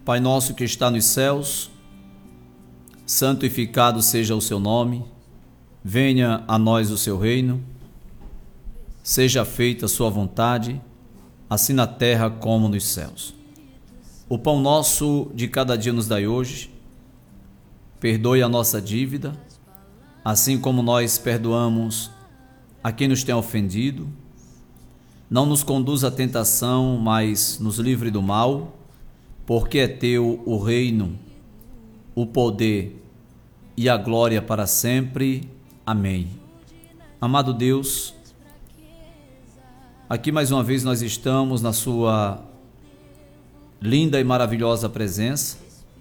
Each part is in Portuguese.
Pai nosso que está nos céus, santificado seja o seu nome, venha a nós o seu reino, seja feita a sua vontade, assim na terra como nos céus. O pão nosso de cada dia nos dai hoje, perdoe a nossa dívida, assim como nós perdoamos a quem nos tem ofendido. Não nos conduza à tentação, mas nos livre do mal, porque é teu o reino, o poder e a glória para sempre. Amém. Amado Deus, aqui mais uma vez nós estamos na sua linda e maravilhosa presença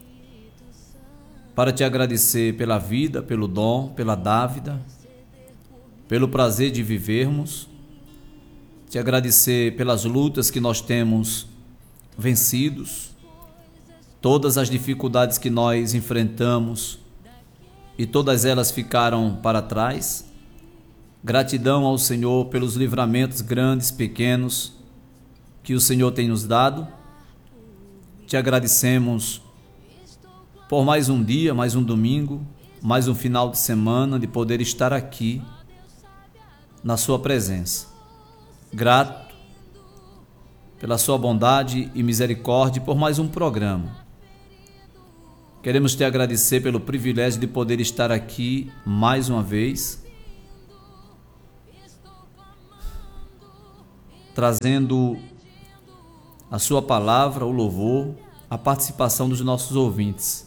para te agradecer pela vida, pelo dom, pela dávida, pelo prazer de vivermos, te agradecer pelas lutas que nós temos vencidos, todas as dificuldades que nós enfrentamos e todas elas ficaram para trás. Gratidão ao Senhor pelos livramentos grandes, pequenos que o Senhor tem nos dado. Te agradecemos por mais um dia, mais um domingo, mais um final de semana de poder estar aqui na sua presença. Grato pela sua bondade e misericórdia por mais um programa. Queremos te agradecer pelo privilégio de poder estar aqui mais uma vez, trazendo a sua palavra, o louvor, a participação dos nossos ouvintes.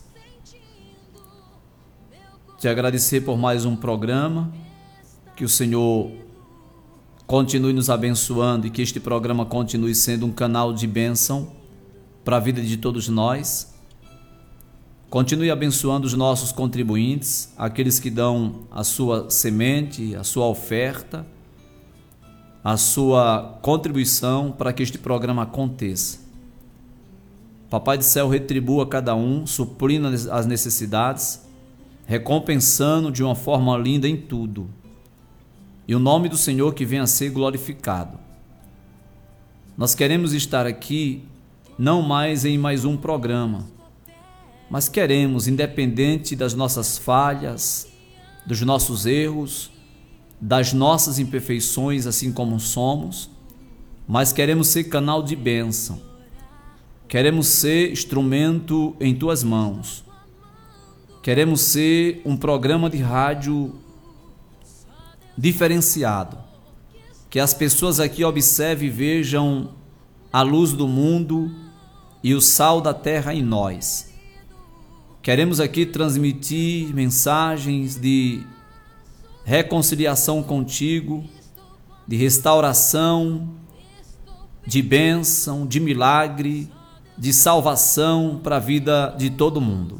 Te agradecer por mais um programa, que o Senhor continue nos abençoando e que este programa continue sendo um canal de bênção para a vida de todos nós. Continue abençoando os nossos contribuintes, aqueles que dão a sua semente, a sua oferta, a sua contribuição para que este programa aconteça. Papai do céu retribua cada um, suprindo as necessidades, recompensando de uma forma linda em tudo. E o nome do Senhor que venha a ser glorificado. Nós queremos estar aqui não mais em mais um programa, mas queremos, independente das nossas falhas, dos nossos erros, das nossas imperfeições, assim como somos, mas queremos ser canal de bênção. Queremos ser instrumento em tuas mãos. Queremos ser um programa de rádio diferenciado, que as pessoas aqui observem e vejam a luz do mundo e o sal da terra em nós. Queremos aqui transmitir mensagens de reconciliação contigo, de restauração, de bênção, de milagre, de salvação para a vida de todo mundo.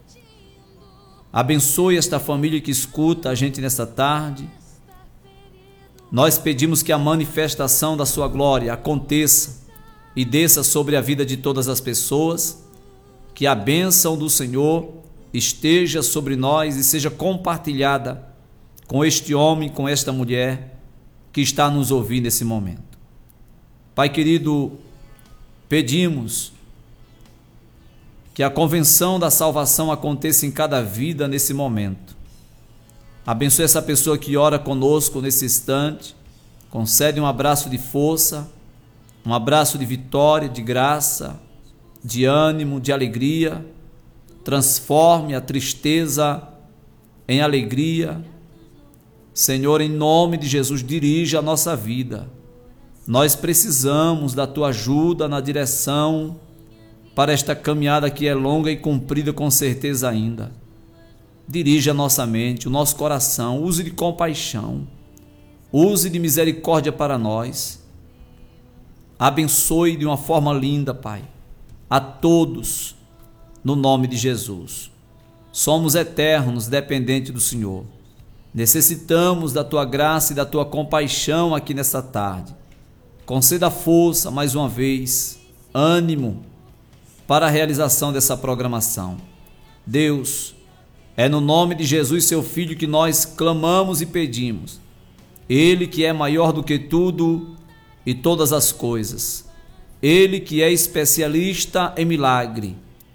Abençoe esta família que escuta a gente nesta tarde. Nós pedimos que a manifestação da sua glória aconteça e desça sobre a vida de todas as pessoas, que a bênção do Senhor esteja sobre nós e seja compartilhada com este homem, com esta mulher que está nos ouvindo nesse momento. Pai querido, pedimos que a convenção da salvação aconteça em cada vida nesse momento. Abençoe essa pessoa que ora conosco nesse instante, concede um abraço de força, um abraço de vitória, de graça, de ânimo, de alegria. Transforme a tristeza em alegria. Senhor, em nome de Jesus, dirija a nossa vida. Nós precisamos da tua ajuda na direção para esta caminhada que é longa e comprida com certeza ainda. Dirija a nossa mente, o nosso coração, use de compaixão, use de misericórdia para nós. Abençoe de uma forma linda, Pai, a todos, no nome de Jesus. Somos eternos, dependentes do Senhor. Necessitamos da tua graça e da tua compaixão aqui nessa tarde. Conceda força mais uma vez, ânimo para a realização dessa programação. Deus, é no nome de Jesus, seu Filho, que nós clamamos e pedimos. Ele que é maior do que tudo e todas as coisas. Ele que é especialista em milagre.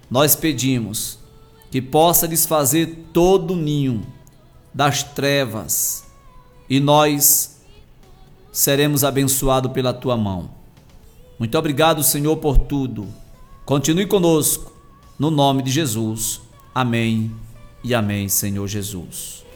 nós pedimos que possa desfazer todo o ninho das trevas e nós seremos abençoados pela tua mão. Muito obrigado, Senhor, por tudo. Continue conosco, no nome de Jesus. Amém e amém, Senhor Jesus.